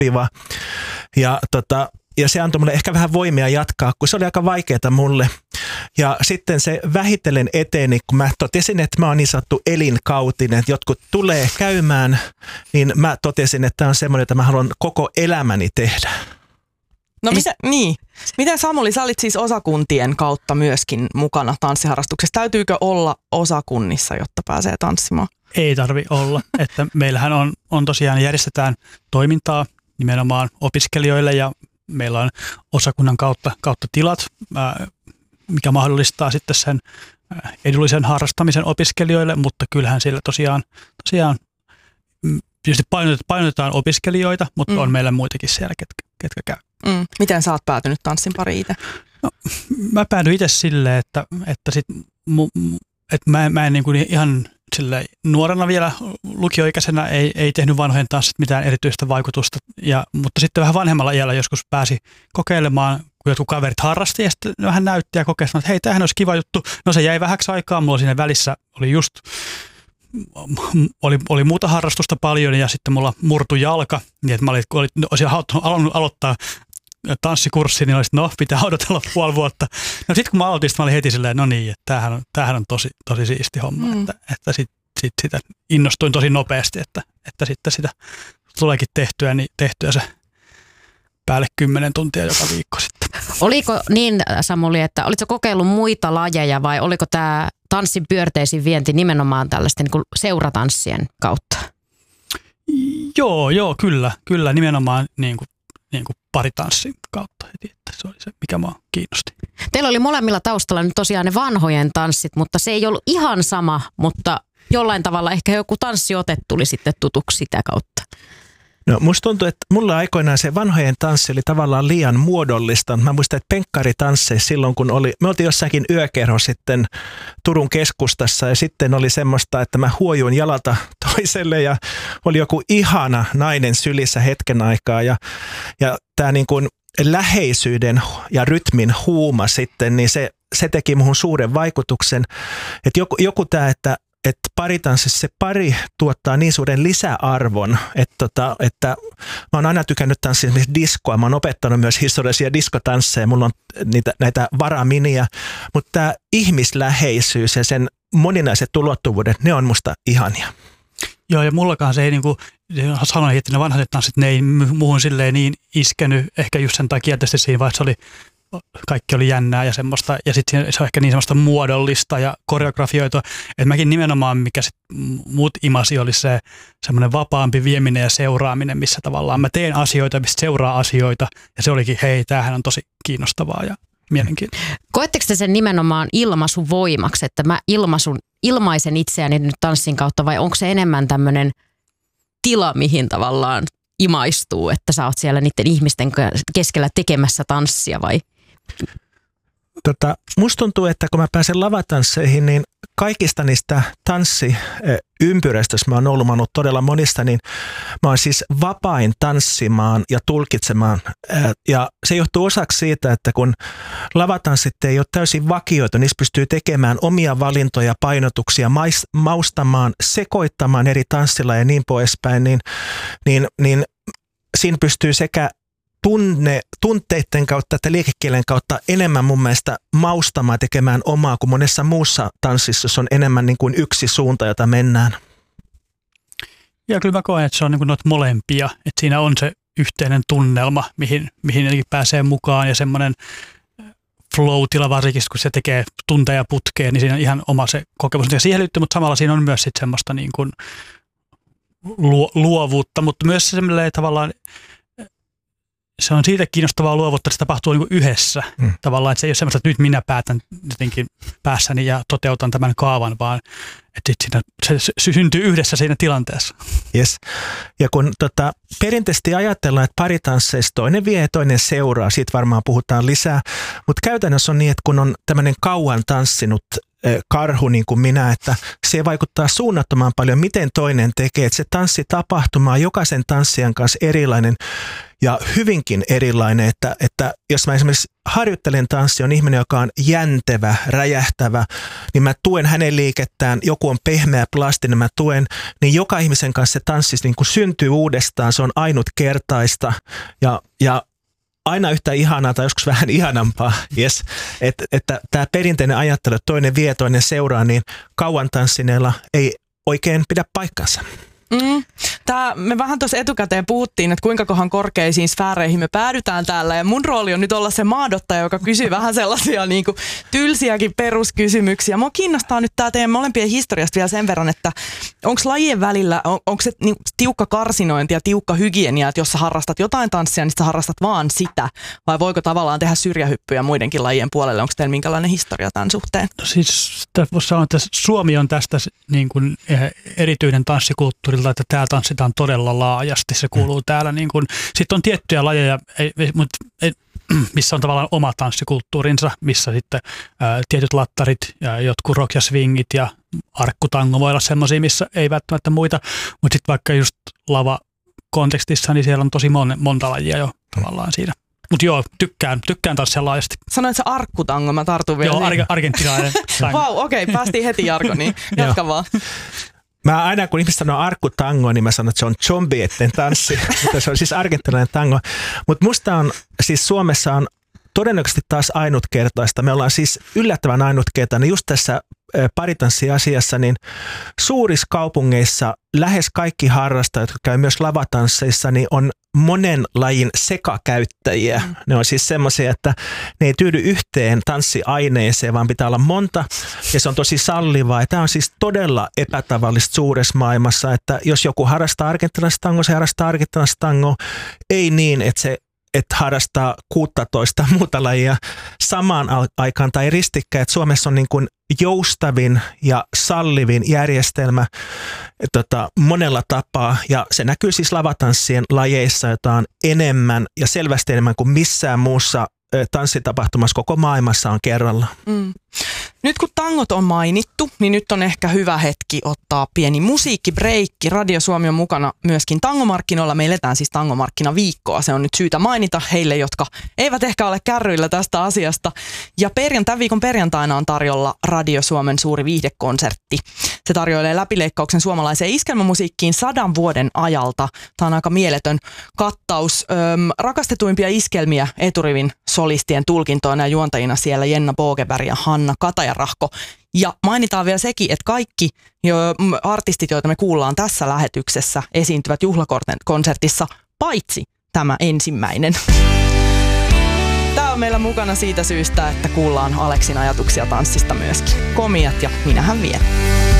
sopiva. Ja se antoi mulle ehkä vähän voimia jatkaa, kun se oli aika vaikeaa mulle. Ja sitten se vähitellen eteni, kun mä totesin, että mä oon niin sanottu elinkautinen, että jotkut tulee käymään, niin mä totesin, että tämä on semmoinen, että mä haluan koko elämäni tehdä. No miten Samuli, sä olit siis osakuntien kautta myöskin mukana tanssiharrastuksessa. Täytyykö olla osakunnissa, jotta pääsee tanssimaan? Ei tarvi olla. Että meillähän on tosiaan järjestetään toimintaa nimenomaan opiskelijoille ja meillä on osakunnan kautta tilat, mikä mahdollistaa sitten sen edullisen harrastamisen opiskelijoille, mutta kyllähän sillä tosiaan tietysti painotetaan opiskelijoita, mutta on meillä muitakin siellä, ketkä käy. Miten sä oot päätynyt tanssin pariin itse? No, mä päädyin itse silleen, että mä en niin kuin ihan silleen, nuorena vielä lukioikäisenä ei tehnyt vanhojen tanssit mitään erityistä vaikutusta, mutta sitten vähän vanhemmalla iällä joskus pääsi kokeilemaan, kun jotkut kaverit harrasti ja sitten vähän näytti ja kokeili, että hei, tämähän olisi kiva juttu. No se jäi vähäksi aikaa, mulla siinä välissä oli muuta harrastusta paljon ja sitten mulla murtui jalka, niin että mä olisin halunnut aloittaa tanssikurssi, niin olisin, pitää odotella puoli vuotta. No sitten kun mä aloitin, mä olin heti silleen, no niin, että tämähän on tosi siisti homma, että sitä innostuin tosi nopeasti, että sitten sitä tuleekin tehtyä se päälle 10 tuntia joka viikko sitten. Oliko niin, Samuli, että olitko kokeillut muita lajeja vai oliko tämä tanssin pyörteisiin vienti nimenomaan tällaisten niin kuin seuratanssien kautta? Joo, kyllä nimenomaan niin kuin paritanssin kautta heti, että se oli se, mikä mua kiinnosti. Teillä oli molemmilla taustalla nyt tosiaan ne vanhojen tanssit, mutta se ei ollut ihan sama, mutta jollain tavalla ehkä joku tanssiote tuli sitten tutuksi sitä kautta. No musta tuntuu, että mulla aikoinaan se vanhojen tanssi oli tavallaan liian muodollista. Mä muistan, että penkkaritansseissa silloin, kun me oltiin jossakin yökerho sitten Turun keskustassa ja sitten oli semmoista, että mä huojuin jalalta toiselle ja oli joku ihana nainen sylissä hetken aikaa ja tää niin kuin läheisyyden ja rytmin huuma sitten, niin se teki muhun suuren vaikutuksen. Että joku tää, että paritanssissa se pari tuottaa niin suuren lisäarvon, että mä oon aina tykännyt tanssia esimerkiksi diskoa. Mä oon opettanut myös historiallisia diskotansseja, mulla on näitä varaminia, mutta tämä ihmisläheisyys ja sen moninaiset ulottuvuudet, ne on musta ihania. Joo, ja mullakaan se ei niin kuin sanoin, että ne vanhat tanssit, ne ei muuhun silleen niin iskenyt, ehkä just sen takia tietysti siinä vaiheessa kaikki oli jännää ja semmoista, ja sitten se on ehkä niin semmoista muodollista ja koreografioitua, että mäkin nimenomaan, mikä sit mut imasi, oli se semmoinen vapaampi vieminen ja seuraaminen, missä tavallaan mä teen asioita, mistä seuraa asioita, ja se olikin, hei, tämähän on tosi kiinnostavaa ja mielenkiintoista. Koetteko te sen nimenomaan ilmaisuvoimaksi, että mä ilmaisen itseäni nyt tanssin kautta, vai onko se enemmän tämmöinen tila, mihin tavallaan imaistuu, että sä oot siellä niiden ihmisten keskellä tekemässä tanssia vai? Musta tuntuu, että kun mä pääsen lavatansseihin, niin kaikista niistä tanssiympyröistä, jos mä oon ollut todella monista, niin mä oon siis vapain tanssimaan ja tulkitsemaan. Ja se johtuu osaksi siitä, että kun lavatanssit ei ole täysin vakioitu, niissä pystyy tekemään omia valintoja, painotuksia, maustamaan, sekoittamaan eri tanssilla ja niin poispäin, niin siinä pystyy sekä tunteiden kautta että liikekielen kautta enemmän mun mielestä maustamaan, tekemään omaa kuin monessa muussa tanssissa, jossa on enemmän niin kuin yksi suunta, jota mennään. Ja kyllä mä koen, että se on niin kuin noita molempia, että siinä on se yhteinen tunnelma, mihin pääsee mukaan ja semmoinen flow-tila varsinkin, kun se tekee tunteja putkeen, niin siinä on ihan oma se kokemus. Ja siihen liittyy, mutta samalla siinä on myös sitten semmoista niin kuin luovuutta, mutta myös semmoinen tavallaan se on siitä kiinnostavaa luovuutta, että se tapahtuu niin kuin yhdessä. Tavallaan, että se ei ole semmoista, että nyt minä päätän jotenkin päässäni ja toteutan tämän kaavan, vaan että se syntyy yhdessä siinä tilanteessa. Yes. Ja kun perinteisesti ajatellaan, että paritansseissa toinen vie ja toinen seuraa, siitä varmaan puhutaan lisää, mutta käytännössä on niin, että kun on tämmöinen kauan tanssinut karhu niin kuin minä, että se vaikuttaa suunnattoman paljon, miten toinen tekee, että se tanssitapahtuma on jokaisen tanssijan kanssa erilainen. ja hyvinkin erilainen, että jos mä esimerkiksi harjoittelen tanssia, on ihminen, joka on jäntevä, räjähtävä, niin mä tuen hänen liikettään, joku on pehmeä, plastinen, mä tuen, niin joka ihmisen kanssa se tanssi niin kuin syntyy uudestaan, se on ainutkertaista ja aina yhtä ihanaa tai joskus vähän ihanampaa, yes. Että tämä perinteinen ajattelu, että toinen vie, toinen seuraa, niin kauan tanssineilla ei oikein pidä paikkansa. Me vähän tuossa etukäteen puhuttiin, että kuinka kohan korkeisiin sfääreihin me päädytään täällä, ja mun rooli on nyt olla se maadottaja, joka kysyy vähän sellaisia niin kuin tylsiäkin peruskysymyksiä. Mua kiinnostaa nyt tämä teidän molempien historiasta vielä sen verran, että onko lajien välillä, onko se niin tiukka karsinointi ja tiukka hygienia, että jos sä harrastat jotain tanssia, niin sä harrastat vaan sitä, vai voiko tavallaan tehdä syrjähyppyjä muidenkin lajien puolelle? Onko teillä minkälainen historia tämän suhteen? No siis voisi sanoa, että Suomi on tästä niin kuin erityinen tanssikulttuurilta, että täällä tanssitaan todella laajasti. Se kuuluu täällä. Niin kuin, sitten on tiettyjä lajeja, missä on tavallaan oma tanssikulttuurinsa, missä sitten tietyt lattarit ja jotkut rock ja swingit ja arkkutango voi olla semmoisia, missä ei välttämättä muita. Mutta sitten vaikka just lava-kontekstissa, niin siellä on tosi monta lajia jo tavallaan siinä. Mutta joo, tykkään tanssia laajasti. Sanoit sä arkkutango, mä tartun vielä. Joo, argentinainen. Vau, okei, päästiin heti jargoniin. Jatka vaan. Mä aina kun ihmiset sanoo arkkutango, niin mä sanon, että se on zombietten tanssi, mutta se on siis argentinainen tango. Mutta musta on, siis Suomessa on todennäköisesti taas ainutkertaista. Me ollaan siis yllättävän ainutkertainen just tässä paritanssiasiassa, niin suurissa kaupungeissa lähes kaikki harrastajat, jotka käy myös lavatansseissa, niin on monen lajin sekakäyttäjiä. Ne on siis semmoisia, että ne ei tyydy yhteen tanssiaineeseen, vaan pitää olla monta, ja se on tosi sallivaa. Ja tämä on siis todella epätavallista suuressa maailmassa, että jos joku harrastaa argentinaista tangoa, se harrastaa argentinaista tangoa, ei niin, että harrastaa 16 muuta lajia samaan aikaan tai ristikkäin. Että Suomessa on niin kuin joustavin ja sallivin järjestelmä monella tapaa, ja se näkyy siis lavatanssien lajeissa, jota on enemmän ja selvästi enemmän kuin missään muussa tanssitapahtumassa koko maailmassa on kerralla. Nyt kun tangot on mainittu, niin nyt on ehkä hyvä hetki ottaa pieni musiikkibreikki. Radio Suomi on mukana myöskin tangomarkkinoilla. Me eletään siis tangomarkkinaviikkoa. Se on nyt syytä mainita heille, jotka eivät ehkä ole kärryillä tästä asiasta. Ja tämän viikon perjantaina on tarjolla Radio Suomen suuri viihdekonsertti. Se tarjoilee läpileikkauksen suomalaiseen iskelmämusiikkiin 100 vuoden ajalta. Tämä on aika mieletön kattaus. Rakastetuimpia iskelmiä eturivin solistien tulkintoina ja juontajina siellä Jenna Bogeberg ja Hanna Katajarahko. Ja mainitaan vielä sekin, että kaikki artistit, joita me kuullaan tässä lähetyksessä, esiintyvät juhlakonsertissa, paitsi tämä ensimmäinen. Tämä on meillä mukana siitä syystä, että kuullaan Aleksin ajatuksia tanssista myöskin. Komiat ja minähän vien.